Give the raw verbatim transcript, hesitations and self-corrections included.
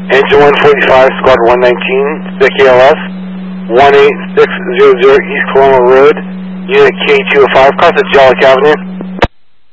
Engine one forty-five, Squad one nineteen, S I C K L S, one eight six zero zero East Coloma Road, Unit K two oh five, cross at Jolic Avenue.